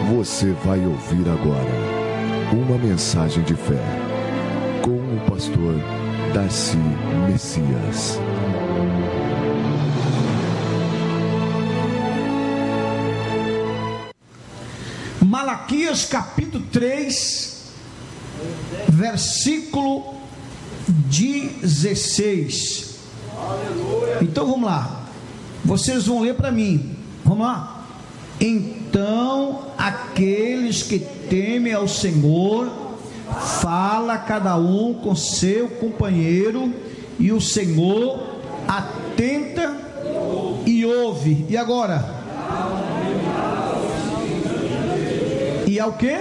Você vai ouvir agora uma mensagem de fé com o pastor Darcy Messias. Malaquias capítulo 3, versículo 16. Então vamos lá, vocês vão ler para mim, vamos lá. Então aqueles que temem ao Senhor, fala cada um com seu companheiro, e o Senhor atenta e ouve. E agora? E ao que?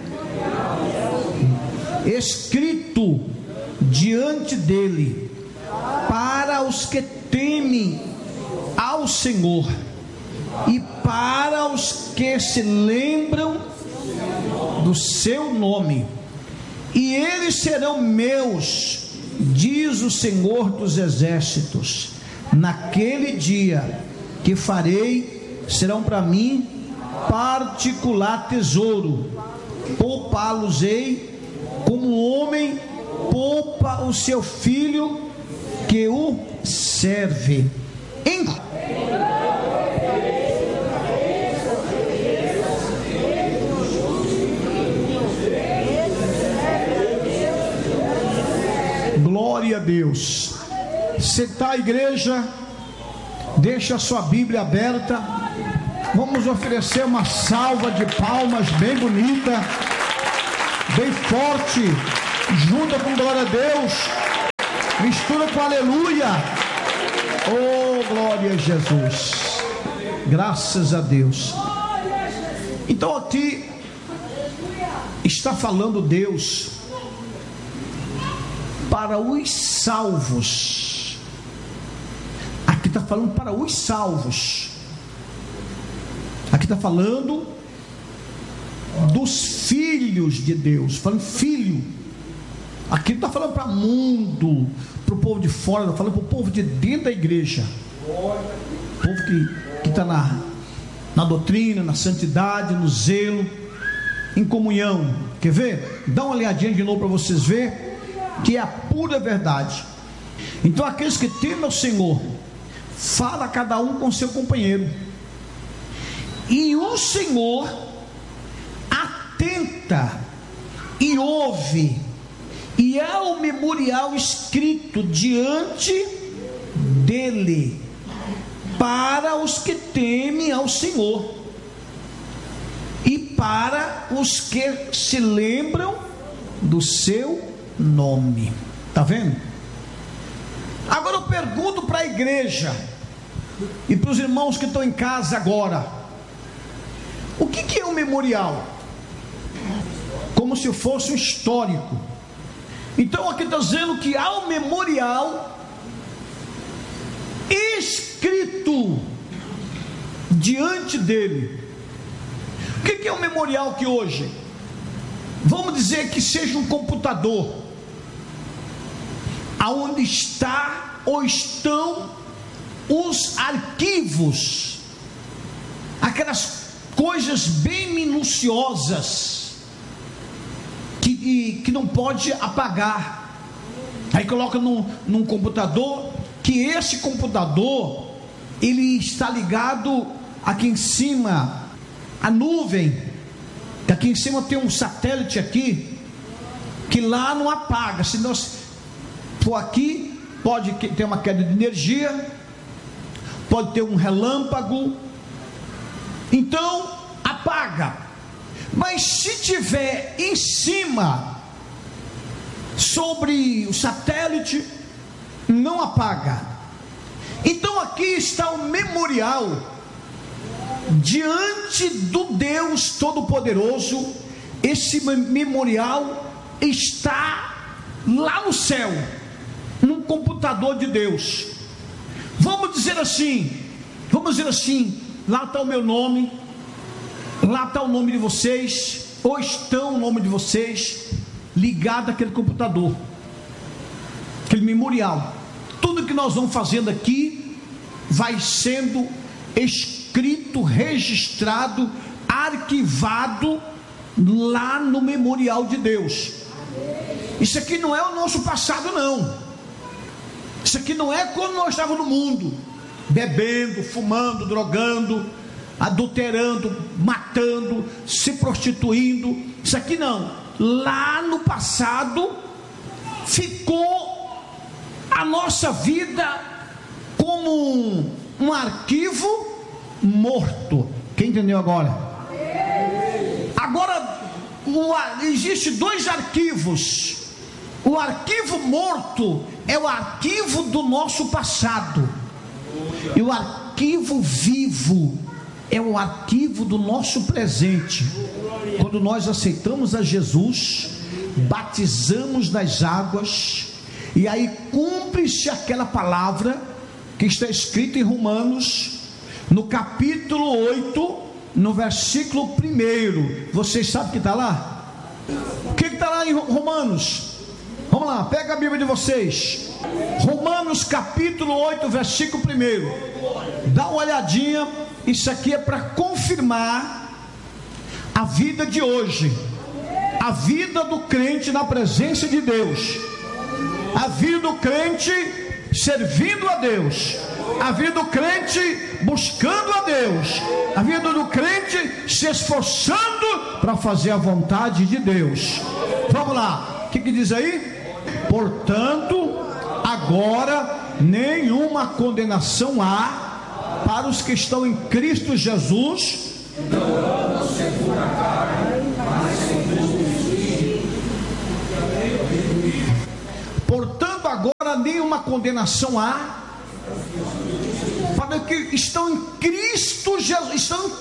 Escrito diante dele, para os que temem ao Senhor, e para os que se lembram do seu nome. E eles serão meus, diz o Senhor dos exércitos. Naquele dia que farei, serão para mim particular tesouro. Poupá-los-ei como um homem poupa o seu filho que o serve. Glória a Deus. Sentar a igreja, deixa a sua Bíblia aberta. Vamos oferecer uma salva de palmas bem bonita, bem forte, junta com glória a Deus, mistura com aleluia. Oh, glória a Jesus, graças a Deus. Então aqui está falando Deus para os salvos. Aqui está falando para os salvos. Aqui está falando dos filhos de Deus, falando filho. Aqui não está falando para o mundo, para o povo de fora, está falando para o povo de dentro da igreja. O povo que está na doutrina, na santidade, no zelo, em comunhão. Quer ver? Dá uma olhadinha de novo para vocês verem que é a pura verdade. Então aqueles que temem ao Senhor, fala cada um com seu companheiro, e o Senhor atenta e ouve, e há o memorial escrito diante dele, para os que temem ao Senhor, e para os que se lembram do seu nome. Está vendo? Agora eu pergunto para a igreja e para os irmãos que estão em casa agora: o que é um memorial? Como se fosse um histórico. Então aqui está dizendo que há um memorial escrito diante dele. O que é um memorial que hoje? Vamos dizer que seja um computador, aonde está ou estão os arquivos, aquelas coisas bem minuciosas que não pode apagar. Aí coloca num computador, que esse computador ele está ligado aqui em cima a nuvem, que aqui em cima tem um satélite aqui, que lá não apaga. Se nós for aqui, pode ter uma queda de energia, pode ter um relâmpago, então apaga. Mas se tiver em cima, sobre o satélite, não apaga. Então aqui está o memorial diante do Deus Todo-Poderoso. Esse memorial está lá no céu, num computador de Deus. Vamos dizer assim, lá está o meu nome, lá está o nome de vocês, ou estão o nome de vocês ligado àquele computador, aquele memorial. Tudo que nós vamos fazendo aqui vai sendo escrito, registrado arquivado lá no memorial de Deus. Isso aqui não é o nosso passado, não. Isso aqui não é quando nós estávamos no mundo, bebendo, fumando, drogando, adulterando, matando, se prostituindo. Isso aqui não. Lá no passado ficou a nossa vida como um arquivo morto. Quem entendeu agora? Agora existe dois arquivos. O arquivo morto é o arquivo do nosso passado, e o arquivo vivo é o arquivo do nosso presente. Quando nós aceitamos a Jesus, batizamos nas águas, e aí cumpre-se aquela palavra que está escrita em Romanos, no capítulo 8, no versículo 1. Vocês sabem o que está lá? O que está lá em Romanos? Vamos lá, pega a Bíblia de vocês. Romanos capítulo 8, versículo 1. Dá uma olhadinha. Isso aqui é para confirmar a vida de hoje, a vida do crente na presença de Deus, a vida do crente servindo a Deus, a vida do crente buscando a Deus, a vida do crente se esforçando para fazer a vontade de Deus. Vamos lá, o que diz aí? Portanto, agora nenhuma condenação há para os que estão em Cristo Jesus. Não segundo a carne, mas segundo o Espírito. Portanto, agora nenhuma condenação há para os que estão em Cristo Jesus,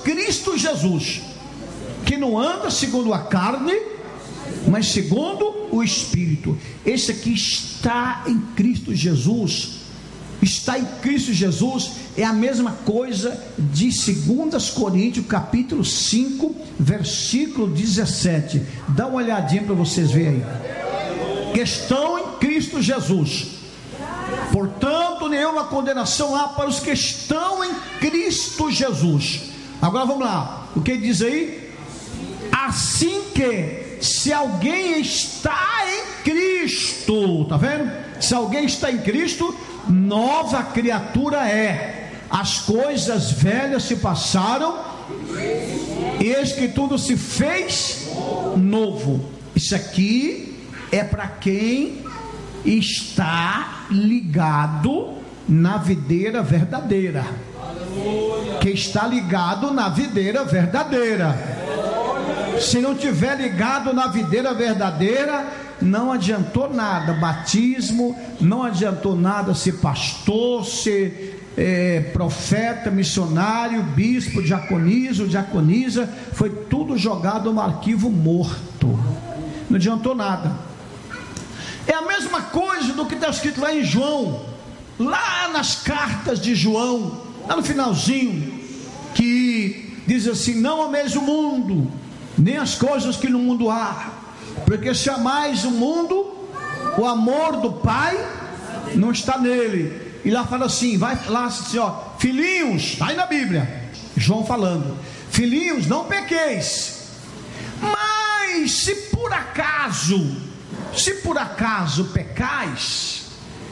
que não anda segundo a carne, mas segundo o Espírito. Esse aqui está em Cristo Jesus. Está em Cristo Jesus é a mesma coisa de 2 Coríntios capítulo 5, versículo 17. Dá uma olhadinha para vocês verem aí. Que estão em Cristo Jesus. Portanto, nenhuma condenação há para os que estão em Cristo Jesus. Agora vamos lá. O que diz aí? Assim que, se alguém está em Cristo, tá vendo? Se alguém está em Cristo, nova criatura é. As coisas velhas se passaram, eis que tudo se fez novo. Isso aqui é para quem está ligado na videira verdadeira. Quem está ligado na videira verdadeira. Se não tiver ligado na videira verdadeira, não adiantou nada batismo, não adiantou nada ser pastor, ser profeta, missionário, bispo, diaconisa, foi tudo jogado no arquivo morto, não adiantou nada. É a mesma coisa do que está escrito lá em João, lá nas cartas de João, lá no finalzinho, que diz assim: não ameis o mundo, nem as coisas que no mundo há, porque se amais o mundo, o amor do Pai não está nele. E lá fala assim, vai lá assim, ó, filhinhos, está aí na Bíblia, João falando, filhinhos, não pequeis, mas se por acaso pecais,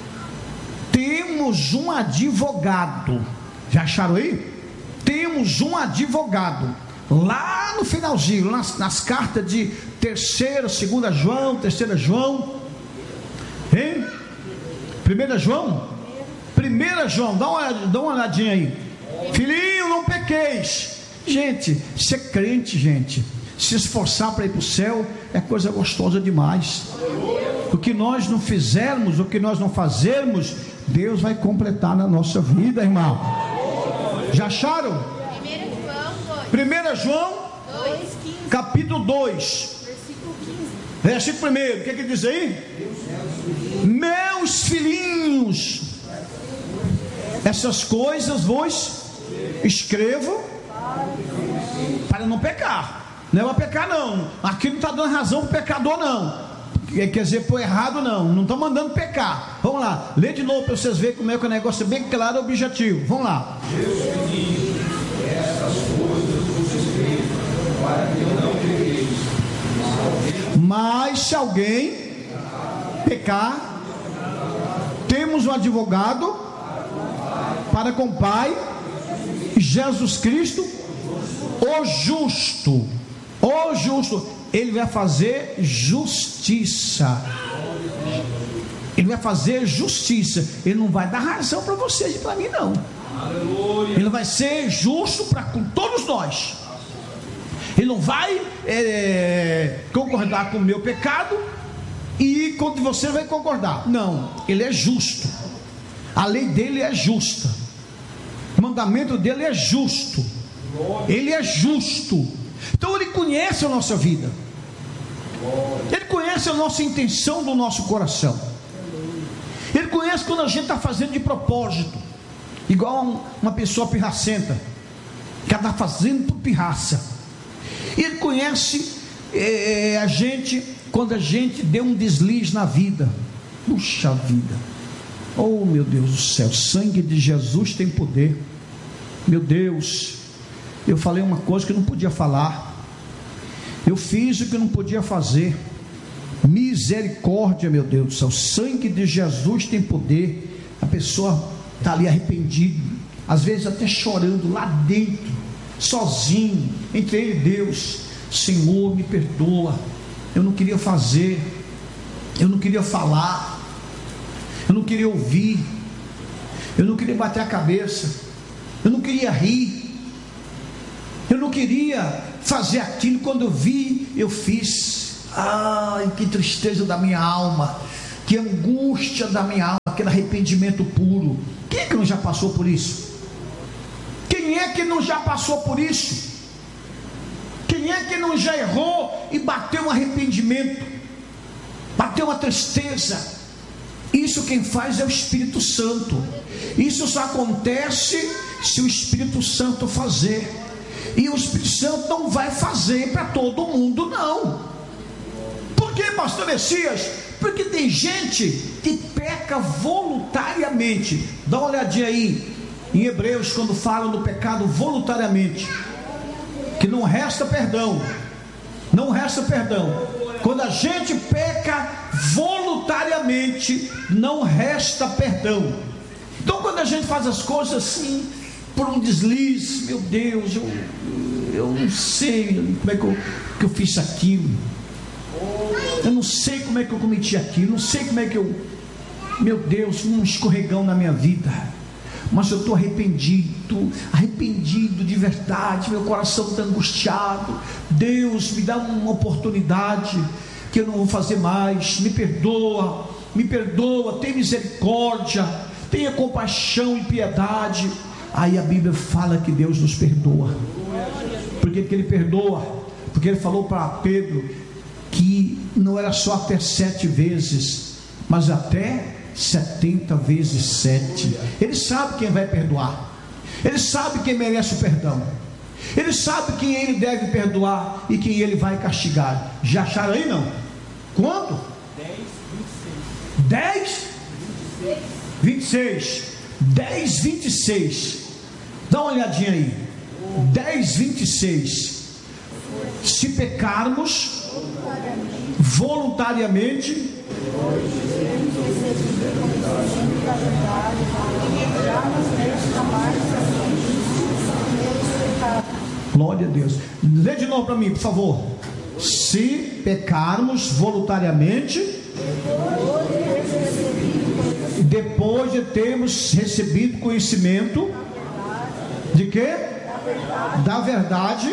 temos um advogado. Já acharam aí? Temos um advogado. Lá no finalzinho, nas cartas de 3ª, 2ª João, 3ª João, hein? 1 João, dá uma olhadinha aí. Filhinho, não pequeis. Gente, ser crente, gente, se esforçar para ir para o céu é coisa gostosa demais. O que nós não fizermos, o que nós não fazermos, Deus vai completar na nossa vida, irmão. Já acharam? 1 João 2, capítulo 2, versículo 1. O que diz aí? Meus filhinhos, essas coisas vos escrevo para não pecar. Não é para pecar, não. Aqui não está dando razão para o pecador, não. Quer dizer, por errado, não está mandando pecar. Vamos lá, lê de novo para vocês verem como é que o negócio é bem claro e objetivo. Vamos lá. Mas se alguém pecar, temos um advogado para com o Pai, Jesus Cristo, o justo. O justo, ele vai fazer justiça. Ele vai fazer justiça. Ele não vai dar razão para vocês e para mim, não. Ele vai ser justo para com todos nós. Ele não vai concordar com o meu pecado e com que você vai concordar. Não, ele é justo. A lei dele é justa. O mandamento dele é justo. Ele é justo. Então ele conhece a nossa vida. Ele conhece a nossa intenção do nosso coração. Ele conhece quando a gente está fazendo de propósito, igual uma pessoa pirracenta, que está fazendo por pirraça. Ele conhece a gente quando a gente deu um deslize na vida. Puxa vida, oh meu Deus do céu, o sangue de Jesus tem poder. Meu Deus, eu falei uma coisa que não podia falar, eu fiz o que não podia fazer. Misericórdia, meu Deus do céu, o sangue de Jesus tem poder. A pessoa está ali arrependida, às vezes até chorando lá dentro, sozinho, entre ele e Deus. Senhor, me perdoa, eu não queria fazer, eu não queria falar, eu não queria ouvir, eu não queria bater a cabeça, eu não queria rir, eu não queria fazer aquilo. Quando eu vi, eu fiz. Ai, que tristeza da minha alma, que angústia da minha alma, aquele arrependimento puro. Quem é que não já passou por isso? Quem é que não já passou por isso? Quem é que não já errou e bateu um arrependimento, bateu uma tristeza? Isso quem faz é o Espírito Santo. Isso só acontece se o Espírito Santo fazer. E o Espírito Santo não vai fazer para todo mundo, não. Por que, pastor Messias? Porque tem gente que peca voluntariamente. Dá uma olhadinha aí em Hebreus, quando fala do pecado voluntariamente, que não resta perdão. Não resta perdão. Quando a gente peca voluntariamente, não resta perdão. Então quando a gente faz as coisas assim, por um deslize, meu Deus, eu não sei como é que eu fiz aquilo, eu não sei como é que eu cometi aquilo, não sei como é que meu Deus, um escorregão na minha vida, mas eu estou arrependido de verdade, meu coração está angustiado. Deus, me dá uma oportunidade que eu não vou fazer mais, me perdoa, tem misericórdia, tenha compaixão e piedade. Aí a Bíblia fala que Deus nos perdoa. Por que Ele perdoa? Porque Ele falou para Pedro que não era só até 7 vezes, mas até 70 vezes 7. Ele sabe quem vai perdoar, Ele sabe quem merece o perdão, Ele sabe quem Ele deve perdoar e quem Ele vai castigar. Já acharam aí, não? Quanto? 10, 26. 10, 26. Dá uma olhadinha aí. 10, 26. Se pecarmos voluntariamente, glória a Deus. Lê de novo para mim, por favor. Se pecarmos voluntariamente, depois de termos recebido conhecimento de quê? Da verdade,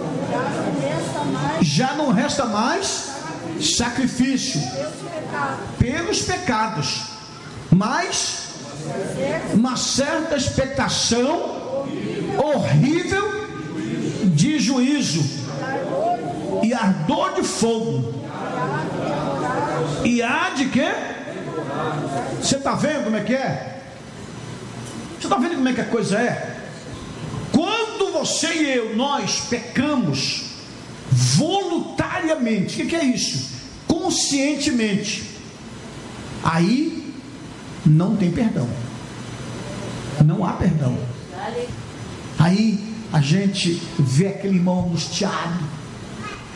já não resta mais sacrifício pelos pecados, mas uma certa expectação horrível de juízo e ardor de fogo. E há de quê? Você está vendo como é que é? Você está vendo como é que a coisa é? Quando você e eu, nós pecamos voluntariamente, o que é isso? Conscientemente, aí não tem perdão, não há perdão. Aí a gente vê aquele irmão angustiado,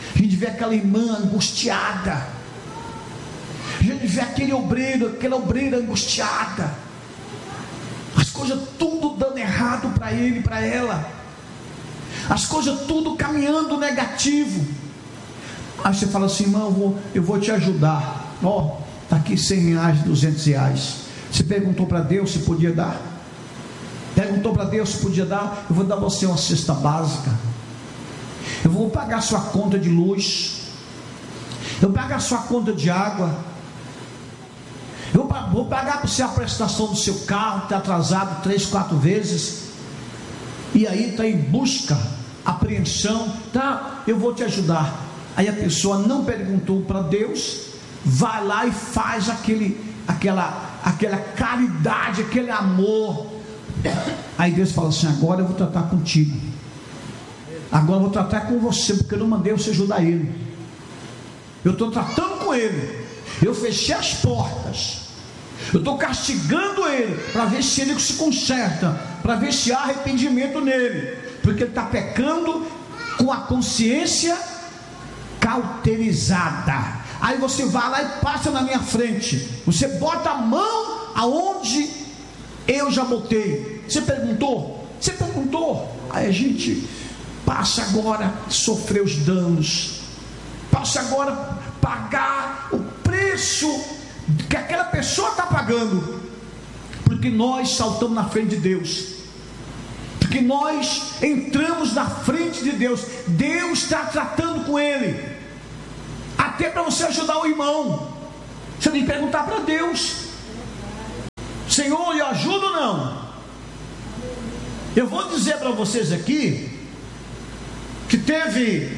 a gente vê aquela irmã angustiada, a gente vê aquele obreiro, aquela obreira angustiada, as coisas tudo dando errado para ele e para ela, as coisas tudo caminhando negativo. Aí você fala assim: irmão, eu vou te ajudar, está aqui R$100, R$200. Você perguntou para Deus se podia dar? Perguntou para Deus se podia dar? Eu vou dar você uma cesta básica, eu vou pagar sua conta de luz, eu vou pagar sua conta de água, eu vou pagar para você a prestação do seu carro, que está atrasado 3, 4 vezes, e aí está em busca, apreensão, tá? Eu vou te ajudar. Aí a pessoa não perguntou para Deus, vai lá e faz aquela caridade, aquele amor. Aí Deus fala assim: agora eu vou tratar contigo, agora eu vou tratar com você, porque eu não mandei você ajudar ele, eu estou tratando com ele, eu fechei as portas, eu estou castigando ele, para ver se ele se conserta, para ver se há arrependimento nele, porque ele está pecando com a consciência cauterizada. Aí você vai lá e passa na minha frente, você bota a mão aonde eu já botei. Você perguntou? Você perguntou? Aí a gente passa agora a sofrer os danos, passa agora a pagar o preço que aquela pessoa está pagando, porque nós saltamos na frente de Deus, porque nós entramos na frente de Deus. Deus está tratando com ele, até para você ajudar o irmão, você tem que perguntar para Deus: Senhor, eu ajudo ou não? Eu vou dizer para vocês aqui que teve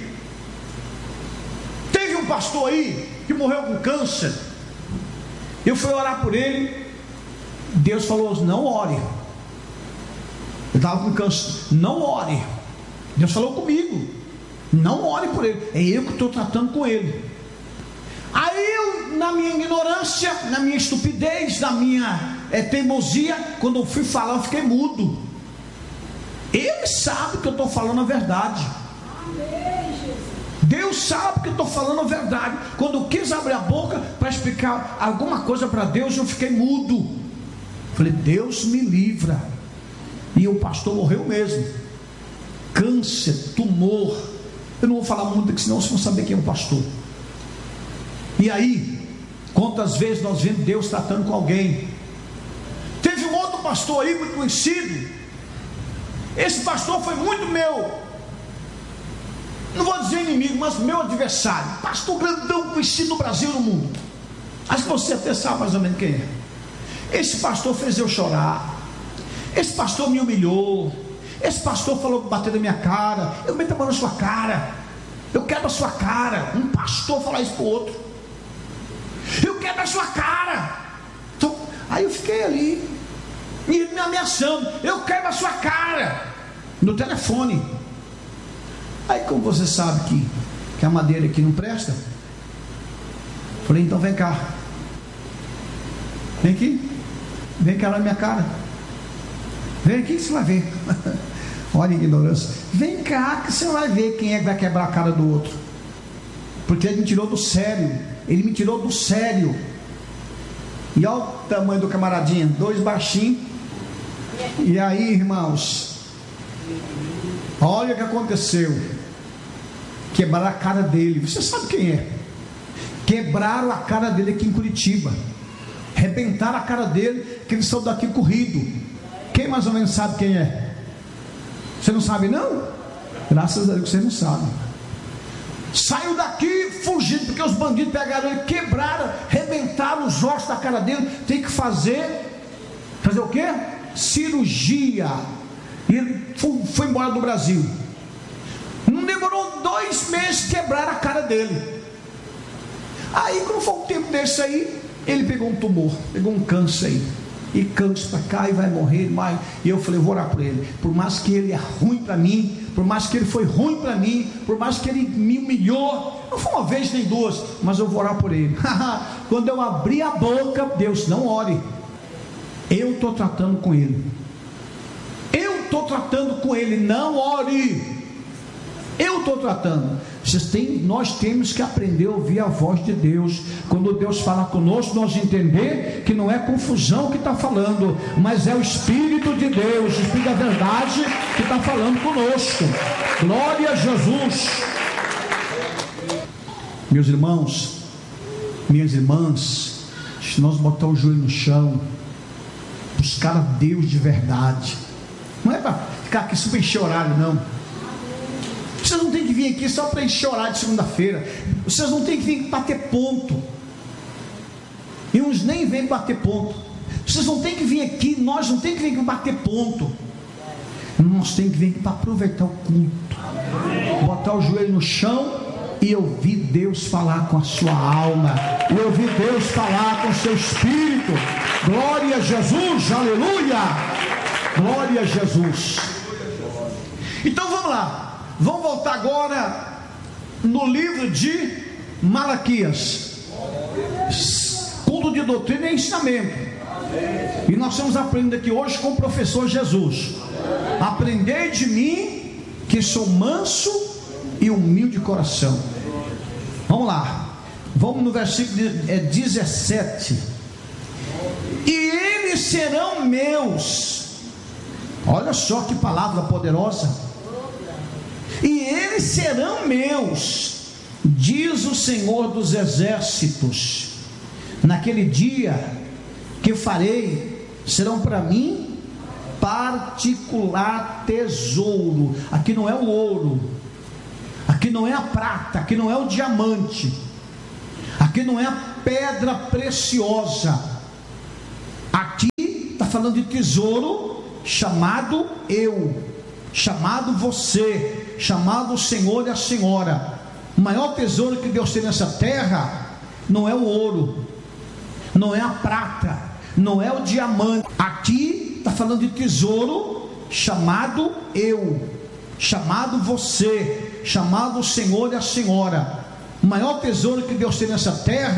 um pastor aí que morreu com câncer. Eu fui orar por ele, Deus falou: não ore. Ele estava com câncer, não ore. Deus falou comigo: não ore por ele, é eu que estou tratando com ele. Aí eu, na minha ignorância, na minha estupidez, na minha teimosia, quando eu fui falar, eu fiquei mudo. Ele sabe que eu estou falando a verdade. Deus sabe que eu estou falando a verdade. Quando eu quis abrir a boca para explicar alguma coisa para Deus, eu fiquei mudo. Falei: Deus me livra. E o pastor morreu mesmo, câncer, tumor. Eu não vou falar muito, porque senão vocês vão saber quem é o pastor. E aí, quantas vezes nós vemos Deus tratando com alguém? Teve um outro pastor aí muito conhecido. Esse pastor foi muito meu, não vou dizer inimigo, mas meu adversário. Pastor grandão, conhecido no Brasil e no mundo. Acho que você até sabe mais ou menos quem é. Esse pastor fez eu chorar, esse pastor me humilhou, esse pastor falou, bateu na minha cara. Eu meto a mão na sua cara, eu quebro a sua cara. Um pastor falar isso para o outro, eu quebro a sua cara. Então, aí eu fiquei ali, e ele me ameaçando: eu quebro a sua cara, no telefone. Aí, como você sabe que a madeira aqui não presta, falei: então vem cá, vem aqui, vem cá na minha cara, vem aqui que você vai ver. Olha a ignorância. Vem cá que você vai ver quem é que vai quebrar a cara do outro. Porque ele me tirou do sério, ele me tirou do sério. E olha o tamanho do camaradinho, 2 baixinhos. E aí, irmãos, olha o que aconteceu. Quebraram a cara dele. Você sabe quem é? Quebraram a cara dele aqui em Curitiba, rebentaram a cara dele, que eles são daqui corrido. Quem mais ou menos sabe quem é? Você não sabe não? Graças a Deus que você não sabe. Saiu daqui fugindo, porque os bandidos pegaram ele, quebraram, rebentaram os ossos da cara dele. Tem que fazer o quê? Cirurgia. E ele foi embora do Brasil. Não demorou 2 meses, quebraram a cara dele. Aí, quando foi um tempo desse aí, ele pegou um tumor, pegou um câncer aí, e câncer para cá, e vai morrer. E eu falei: eu vou orar por ele. Por mais que ele é ruim para mim, por mais que ele foi ruim para mim, por mais que ele me humilhou, não foi uma vez nem 2, mas eu vou orar por ele. Quando eu abri a boca, Deus: não ore, eu estou tratando com ele, eu estou tratando com ele, não ore. Eu estou tratando. Nós temos que aprender a ouvir a voz de Deus. Quando Deus fala conosco, nós entender que não é confusão que está falando, mas é o Espírito de Deus, o Espírito da verdade que está falando conosco. Glória a Jesus. Meus irmãos, minhas irmãs, se nós botar o joelho no chão, buscar a Deus de verdade, não é para ficar aqui só para encher horário, não. Vocês não tem que vir aqui só para encher horário de segunda-feira. Vocês não tem que vir bater ponto. E uns nem vêm bater ponto. Vocês não tem que vir aqui, nós não tem que vir aqui bater ponto. Nós tem que vir aqui para aproveitar o culto, botar o joelho no chão e ouvir Deus falar com a sua alma, e ouvir Deus falar com o seu espírito. Glória a Jesus, aleluia, glória a Jesus. Então vamos lá, vamos voltar agora no livro de Malaquias. Culto de doutrina e ensinamento, e nós estamos aprendendo aqui hoje com o professor Jesus. Aprendei de mim, que sou manso e humilde de coração. Vamos lá, vamos no versículo 17. E eles serão meus. Olha só que palavra poderosa. E eles serão meus, diz o Senhor dos exércitos. Naquele dia que farei, serão para mim particular tesouro. Aqui não é o ouro, aqui não é a prata, aqui não é o diamante, aqui não é a pedra preciosa. Aqui está falando de tesouro chamado eu, chamado você, chamado o Senhor e a Senhora. O maior tesouro que Deus tem nessa terra não é o ouro, não é a prata, não é o diamante. Aqui está falando de tesouro chamado eu, chamado você, chamado o Senhor e a Senhora. O maior tesouro que Deus tem nessa terra